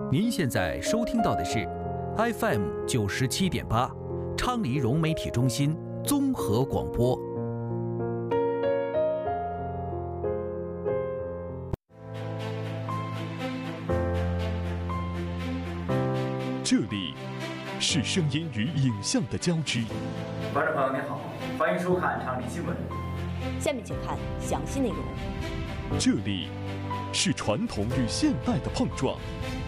您现在收听到的是 FM 97.8昌黎融媒体中心综合广播。 这里是声音与影像的交织。 观众朋友您好，欢迎收看昌黎新闻。 下面请看详细内容。 这里是传统与现代的碰撞。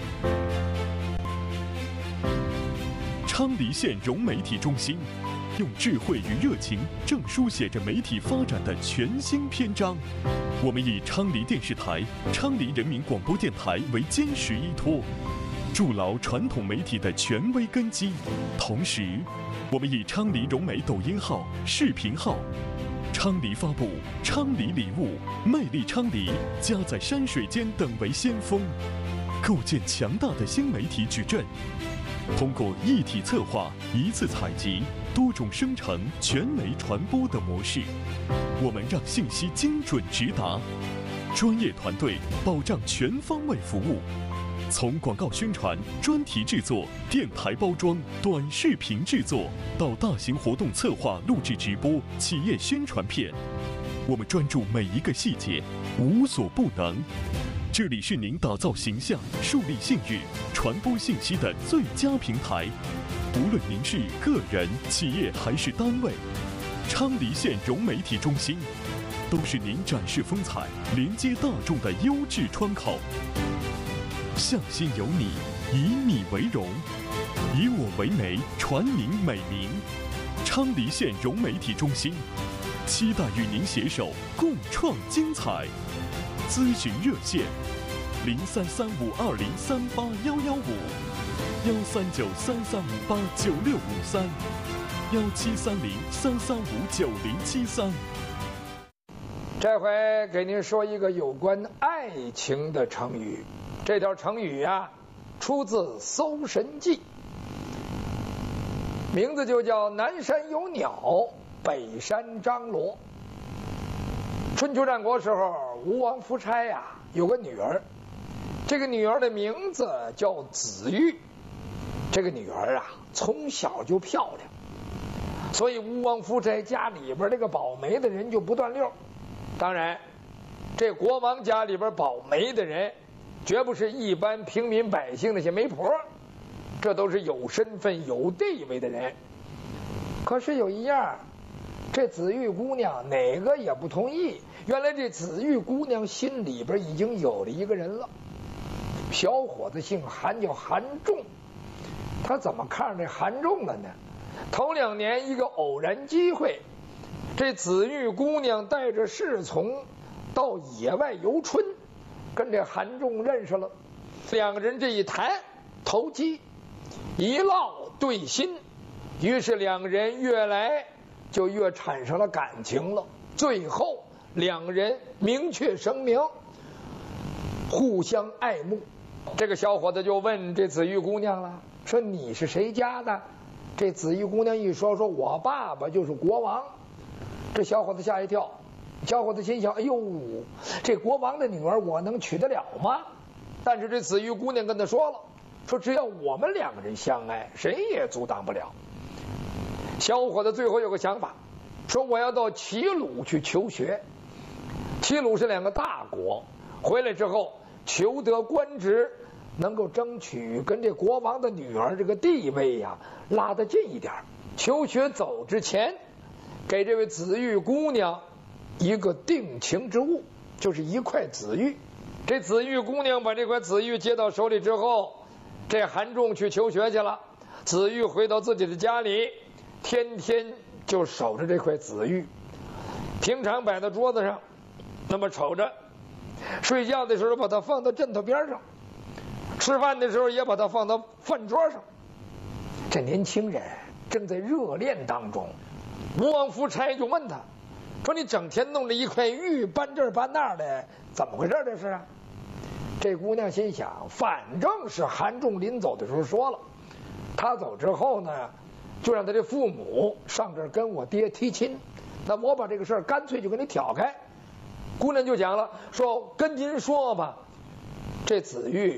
昌黎县融媒体中心用智慧与热情，正书写着媒体发展的全新篇章。我们以昌黎电视台、昌黎人民广播电台为坚实依托，筑牢传统媒体的权威根基。同时，我们以昌黎融媒抖音号、视频号、昌黎发布、昌黎礼物、魅力昌黎、家在山水间等为先锋，构建强大的新媒体矩阵。通过一体策划、一次采集、多种生成、全媒传播的模式，我们让信息精准直达，专业团队保障全方位服务。从广告宣传、专题制作、电台包装、短视频制作，到大型活动策划、录制直播、企业宣传片，我们专注每一个细节，无所不能。这里是您打造形象、树立信誉、传播信息的最佳平台。无论您是个人、企业还是单位，昌黎县融媒体中心都是您展示风采、连接大众的优质窗口。向心有你，以你为荣，以我为媒，传您美名。昌黎县融媒体中心期待与您携手共创精彩。咨询热线：033520381155，1393389653，1730-3359073。 这回给您说一个有关爱情的成语。这条成语啊，出自《搜神记》，名字就叫南山有鸟，北山张罗。春秋战国时候，吴王夫差呀有个女儿，这个女儿的名字叫子玉。这个女儿啊从小就漂亮，所以吴王夫差家里边这个保媒的人就不断溜。当然，这国王家里边保媒的人绝不是一般平民百姓那些媒婆，这都是有身份有地位的人。可是有一样，这子玉姑娘哪个也不同意。原来这子玉姑娘心里边已经有了一个人了，小伙子姓韩，叫韩仲。他怎么看上这韩仲了呢？头2年一个偶然机会，这子玉姑娘带着侍从到野外游春，跟这韩仲认识了。2个人这一谈投机，一烙对心，于是2个人越来就越产生了感情了。最后2个人明确声明，互相爱慕。这个小伙子就问这子玉姑娘了，说你是谁家的？这子玉姑娘一说我爸爸就是国王。这小伙子吓一跳，小伙子心想，哎呦，这国王的女儿我能娶得了吗？但是这子玉姑娘跟他说了，说只要我们2个人相爱，谁也阻挡不了。小伙子最后有个想法，说我要到齐鲁去求学。齐鲁是2个大国，回来之后求得官职，能够争取跟这国王的女儿这个地位呀拉得近一点。求学走之前，给这位子玉姑娘一个定情之物，就是一块紫玉。这紫玉姑娘把这块紫玉接到手里之后，这韩仲去求学去了。紫玉回到自己的家里，天天就守着这块紫玉，平常摆到桌子上，那么瞅着，睡觉的时候把它放到枕头边上，吃饭的时候也把它放到饭桌上。这年轻人正在热恋当中，吴王夫差就问他，说你整天弄着一块玉搬这儿搬那儿的，怎么回事这是啊？这姑娘心想，反正是韩仲临走的时候说了，他走之后呢，就让他的父母上这儿跟我爹提亲，那我把这个事儿干脆就给你挑开。姑娘就讲了，说跟您说吧，这子玉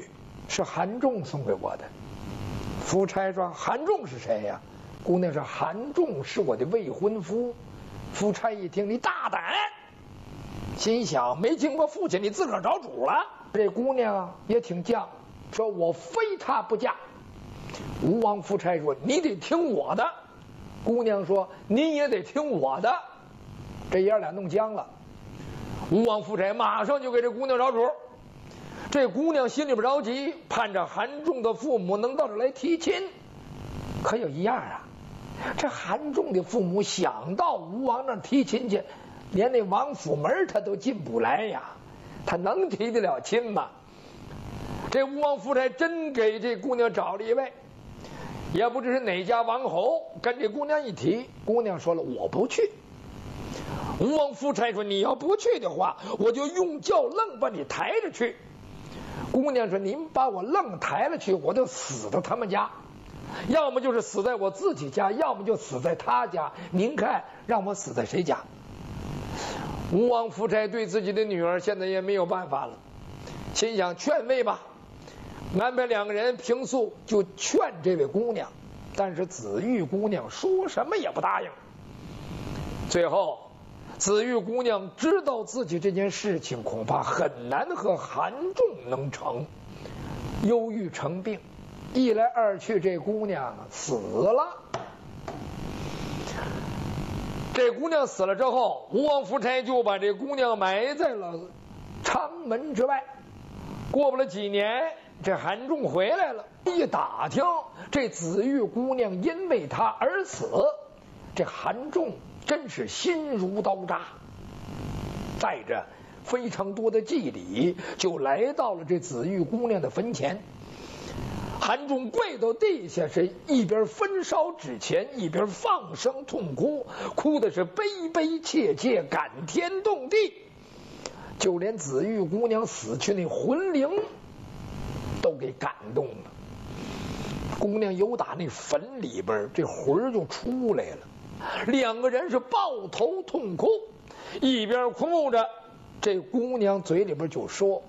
是韩仲送给我的。夫差说：“韩仲是谁呀？”姑娘说：“韩仲是我的未婚夫。”夫差一听，你大胆，心想没经过父亲，你自个儿找主了。这姑娘也挺犟，说我非他不嫁。吴王夫差说：“你得听我的。”姑娘说：“你也得听我的。”这爷俩弄僵了。吴王夫差马上就给这姑娘找主。这姑娘心里边着急，盼着韩仲的父母能到这来提亲。可有一样啊，这韩仲的父母想到吴王那儿提亲去，连那王府门他都进不来呀，他能提得了亲吗？这吴王夫差真给这姑娘找了一位，也不知是哪家王侯，跟这姑娘一提，姑娘说了我不去。吴王夫差说：“你要不去的话，我就用轿愣把你抬着去。”姑娘说：“您把我愣抬了去，我就死到他们家，要么就是死在我自己家，要么就死在他家。您看让我死在谁家？”吴王夫差对自己的女儿现在也没有办法了，心想劝慰吧，安排两个人平素就劝这位姑娘，但是紫玉姑娘说什么也不答应。最后紫玉姑娘知道自己这件事情恐怕很难和韩仲能成，忧郁成病，一来二去这姑娘死了。这姑娘死了之后，吴王夫差就把这姑娘埋在了昌门之外。过不了几年，这韩仲回来了，一打听这紫玉姑娘因为他而死，这韩仲真是心如刀扎，带着非常多的祭礼，就来到了这紫玉姑娘的坟前。韩仲跪到地下，是一边焚烧纸钱，一边放声痛哭，哭的是悲悲切切，感天动地。就连紫玉姑娘死去那魂灵都给感动了。姑娘由打那坟里边，这魂就出来了。两个人是抱头痛哭，一边哭着，这姑娘嘴里边就说：“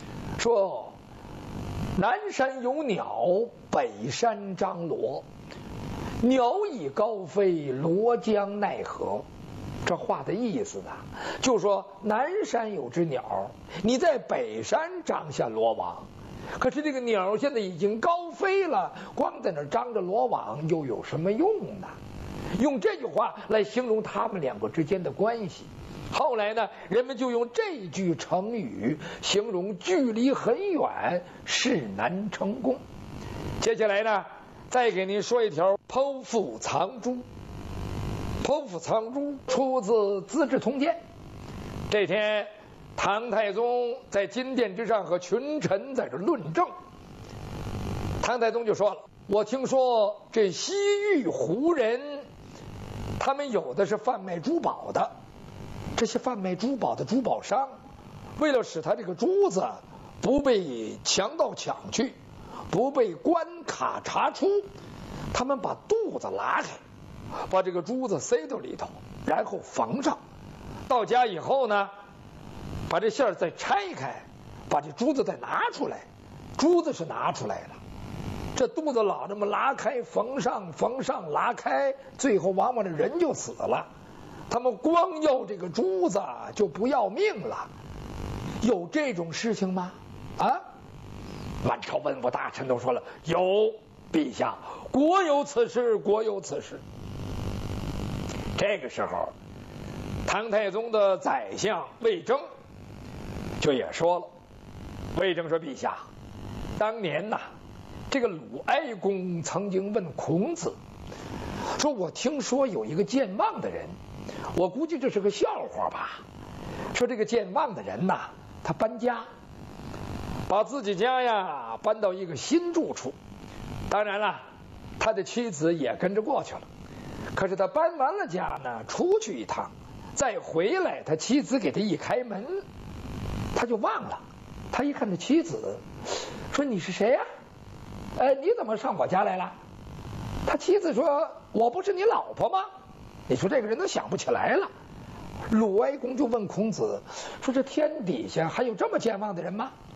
南山有鸟，北山张罗，鸟已高飞，罗将奈何？”这话的意思呢，就说南山有只鸟，你在北山张下罗网，可是这个鸟现在已经高飞了，光在那张着罗网又有什么用呢？用这句话来形容他们两个之间的关系。后来呢，人们就用这句成语形容距离很远，事难成功。接下来呢，再给您说一条剖腹藏珠。剖腹藏珠出自《资治通鉴》。这天，唐太宗在金殿之上和群臣在这论政。唐太宗就说了：“我听说这西域胡人，他们有的是贩卖珠宝的，这些贩卖珠宝的珠宝商，为了使他这个珠子不被强盗抢去，不被关卡查出，他们把肚子拉开，把这个珠子塞到里头，然后缝上。到家以后呢，把这馅再拆开，把这珠子再拿出来。珠子是拿出来了，这肚子老这么拉开缝上，缝上拉开，最后往往这人就死了。他们光要这个珠子就不要命了，有这种事情吗？啊！满朝文武大臣都说了，有，陛下，国有此事，国有此事。这个时候，唐太宗的宰相魏征就也说了。魏征说：“陛下，当年呐，这个鲁哀公曾经问孔子，说我听说有一个健忘的人，我估计这是个笑话吧。说这个健忘的人呐，他搬家，把自己家呀搬到一个新住处，当然了，他的妻子也跟着过去了。可是他搬完了家呢，出去一趟，再回来，他妻子给他一开门，他就忘了。他一看他妻子，说你是谁呀？你怎么上我家来了？他妻子说：我不是你老婆吗？你说这个人都想不起来了。鲁哀公就问孔子说：这天底下还有这么健忘的人吗？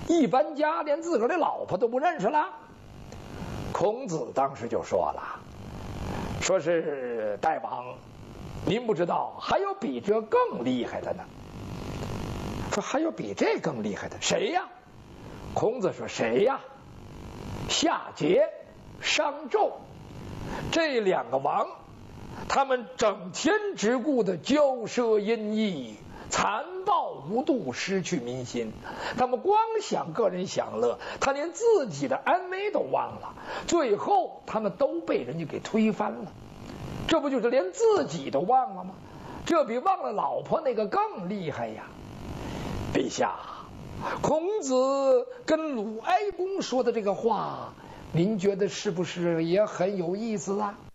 一搬家连自个儿的老婆都不认识了。孔子当时就说了，说是大王，您不知道还有比这更厉害的呢。说还有比这更厉害的，谁呀？孔子说谁呀？夏桀、商纣这两个王，他们整天只顾的骄奢淫逸，残暴无度，失去民心。他们光想个人享乐，他连自己的安危都忘了，最后他们都被人家给推翻了。这不就是连自己都忘了吗？这比忘了老婆那个更厉害呀！陛下，孔子跟鲁哀公说的这个话，您觉得是不是也很有意思啊？